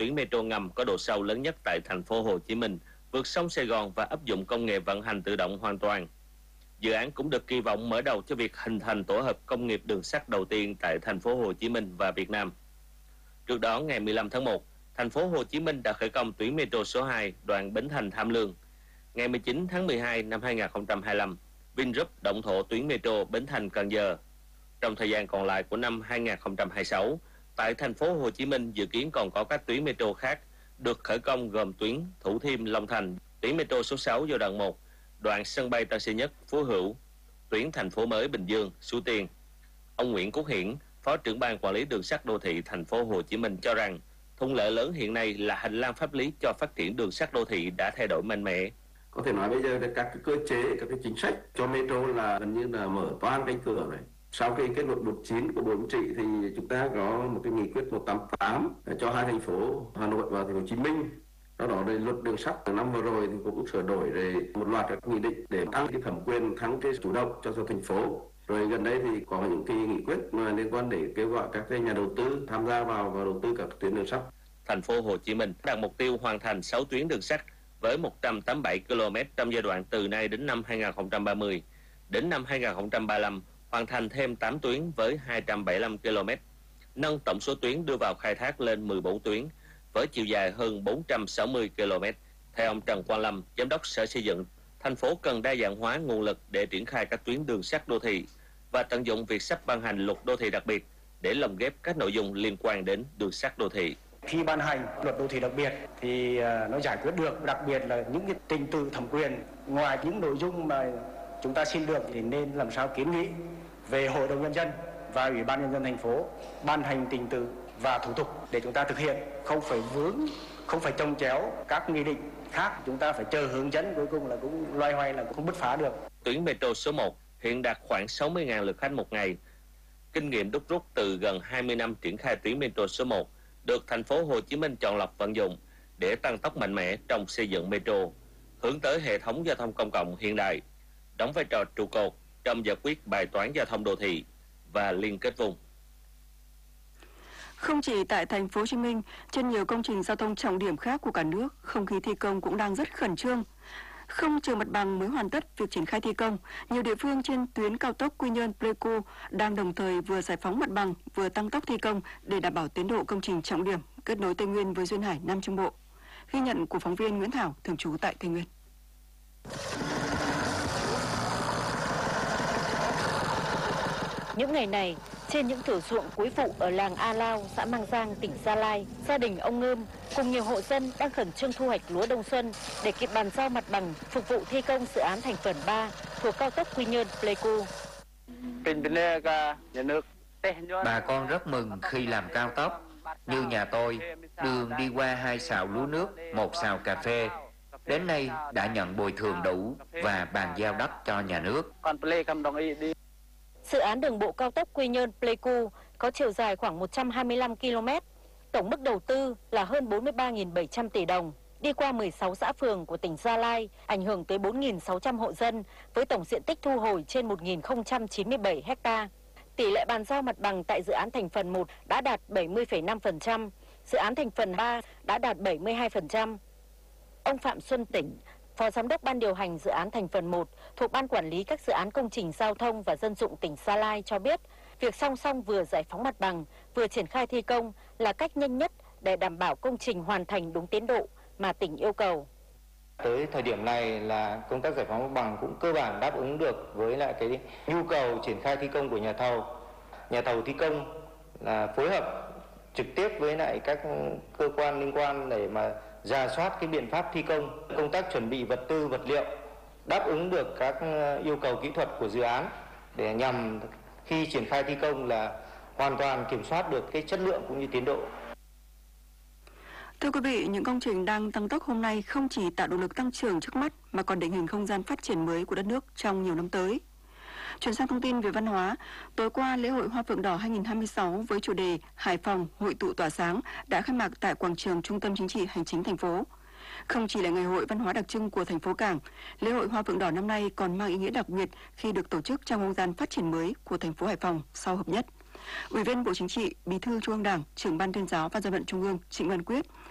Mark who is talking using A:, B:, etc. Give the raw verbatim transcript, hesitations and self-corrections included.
A: tuyến metro ngầm có độ sâu lớn nhất tại thành phố Hồ Chí Minh, vượt sông Sài Gòn và áp dụng công nghệ vận hành tự động hoàn toàn. Dự án cũng được kỳ vọng mở đầu cho việc hình thành tổ hợp công nghiệp đường sắt đầu tiên tại thành phố Hồ Chí Minh và Việt Nam. Trước đó, ngày mười lăm tháng một, thành phố Hồ Chí Minh đã khởi công tuyến metro số hai đoạn Bến Thành - Tham Lương. Ngày mười chín tháng mười hai năm hai nghìn không trăm hai mươi lăm, Vingroup động thổ tuyến metro Bến Thành - Cần Giờ. Trong thời gian còn lại của năm hai nghìn không trăm hai mươi sáu, tại thành phố Hồ Chí Minh dự kiến còn có các tuyến metro khác được khởi công gồm tuyến Thủ Thiêm - Long Thành, tuyến metro số sáu giai đoạn một, đoạn sân bay Tân Sơn Nhất - Phú Hữu, tuyến thành phố mới Bình Dương - Suối Tiên. Ông Nguyễn Quốc Hiển, Phó trưởng ban quản lý đường sắt đô thị thành phố Hồ Chí Minh cho rằng, thuận lợi lớn hiện nay là hành lang pháp lý cho phát triển đường sắt đô thị đã thay đổi mạnh mẽ.
B: Có thể nói bây giờ các cái cơ chế, các cái chính sách cho metro là gần như là mở toang cánh cửa rồi. Sau khi kết luận một chín của Bộ Chính trị thì chúng ta có một cái nghị quyết một tám tám cho hai thành phố Hà Nội và thành phố Hồ Chí Minh. Sau đó thì luật đường sắt từ năm vừa rồi thì cũng sửa đổi rồi một loạt các nghị định để tăng cái thẩm quyền, thắng cái chủ động cho thành phố. Rồi gần đây thì có những cái nghị quyết mà liên quan để kêu gọi các cái nhà đầu tư tham gia vào và đầu tư các tuyến đường sắt.
A: Thành phố Hồ Chí Minh đặt mục tiêu hoàn thành sáu tuyến đường sắt với một trăm tám mươi bảy ki lô mét trong giai đoạn từ nay đến năm hai nghìn không trăm ba mươi. Đến năm hai nghìn không trăm ba mươi lăm, hoàn thành thêm tám tuyến với hai trăm bảy mươi lăm ki lô mét, nâng tổng số tuyến đưa vào khai thác lên mười bốn tuyến với chiều dài hơn bốn trăm sáu mươi ki lô mét. Theo ông Trần Quang Lâm, Giám đốc Sở Xây dựng, thành phố cần đa dạng hóa nguồn lực để triển khai các tuyến đường sắt đô thị và tận dụng việc sắp ban hành luật đô thị đặc biệt để lồng ghép các nội dung liên quan đến đường sắt đô thị.
C: Khi ban hành luật đô thị đặc biệt thì nó giải quyết được, đặc biệt là những cái trình tự thẩm quyền, ngoài những nội dung mà chúng ta xin được thì nên làm sao kiến nghị về Hội đồng Nhân dân và Ủy ban Nhân dân thành phố ban hành trình tự và thủ tục để chúng ta thực hiện, không phải vướng, không phải chồng chéo các nghị định khác, chúng ta phải chờ hướng dẫn, cuối cùng là cũng loay hoay là cũng không bứt phá được.
A: Tuyến metro số một hiện đạt khoảng sáu mươi nghìn lượt khách một ngày. Kinh nghiệm đúc rút từ gần hai mươi năm triển khai tuyến metro số một được thành phố Hồ Chí Minh chọn lọc vận dụng để tăng tốc mạnh mẽ trong xây dựng metro, hướng tới hệ thống giao thông công cộng hiện đại, đóng vai trò trụ cột trong giải quyết bài toán giao thông đô thị và liên kết vùng.
D: Không chỉ tại thành phố Hồ Chí Minh, trên nhiều công trình giao thông trọng điểm khác của cả nước, không khí thi công cũng đang rất khẩn trương. Không chờ mặt bằng mới hoàn tất việc triển khai thi công, nhiều địa phương trên tuyến cao tốc Quy Nhơn - Pleiku đang đồng thời vừa giải phóng mặt bằng, vừa tăng tốc thi công để đảm bảo tiến độ công trình trọng điểm kết nối Tây Nguyên với duyên hải Nam Trung Bộ. Ghi nhận của phóng viên Nguyễn Thảo, thường trú tại Tây Nguyên.
E: Những ngày này, trên những thửa ruộng cuối vụ ở làng A Lao, xã Mang Giang, tỉnh Gia Lai, gia đình ông Ngơm cùng nhiều hộ dân đang khẩn trương thu hoạch lúa đông xuân để kịp bàn giao mặt bằng phục vụ thi công dự án thành phần ba thuộc cao tốc Quy Nhơn - Pleiku.
F: Bà con rất mừng khi làm cao tốc. Như nhà tôi, đường đi qua hai sào lúa nước, một sào cà phê. Đến nay đã nhận bồi thường đủ và bàn giao đất cho nhà nước.
E: Dự án đường bộ cao tốc Quy Nhơn - Pleiku có chiều dài khoảng một trăm hai mươi lăm ki lô mét, tổng mức đầu tư là hơn bốn mươi ba nghìn bảy trăm tỷ đồng, đi qua mười sáu xã phường của tỉnh Gia Lai, ảnh hưởng tới bốn nghìn sáu trăm hộ dân với tổng diện tích thu hồi trên một nghìn không trăm chín mươi bảy ha. Tỷ lệ bàn giao mặt bằng tại dự án thành phần một đã đạt bảy mươi phẩy năm phần trăm, dự án thành phần ba đã đạt bảy mươi hai phần trăm. Ông Phạm Xuân Tỉnh, Phó Giám đốc Ban điều hành dự án thành phần một thuộc Ban quản lý các dự án công trình giao thông và dân dụng tỉnh Gia Lai cho biết, việc song song vừa giải phóng mặt bằng, vừa triển khai thi công là cách nhanh nhất để đảm bảo công trình hoàn thành đúng tiến độ mà tỉnh yêu cầu.
F: Tới thời điểm này là công tác giải phóng mặt bằng cũng cơ bản đáp ứng được với lại cái nhu cầu triển khai thi công của nhà thầu. Nhà thầu thi công là phối hợp trực tiếp với lại các cơ quan liên quan để mà rà soát cái biện pháp thi công, công tác chuẩn bị vật tư, vật liệu đáp ứng được các yêu cầu kỹ thuật của dự án để nhằm khi triển khai thi công là hoàn toàn kiểm soát được cái chất lượng cũng như tiến độ.
D: Thưa quý vị, những công trình đang tăng tốc hôm nay không chỉ tạo động lực tăng trưởng trước mắt mà còn định hình không gian phát triển mới của đất nước trong nhiều năm tới. Chuyển sang thông tin về văn hóa, tối qua lễ hội Hoa Phượng Đỏ hai nghìn không trăm hai mươi sáu với chủ đề Hải Phòng hội tụ tỏa sáng đã khai mạc tại quảng trường Trung tâm Chính trị Hành chính thành phố. Không chỉ là ngày hội văn hóa đặc trưng của thành phố Cảng, lễ hội Hoa Phượng Đỏ năm nay còn mang ý nghĩa đặc biệt khi được tổ chức trong không gian phát triển mới của thành phố Hải Phòng sau hợp nhất. Ủy viên Bộ Chính trị, Bí thư Trung ương Đảng, Trưởng ban Tuyên giáo và Dân vận Trung ương Trịnh Văn Quyết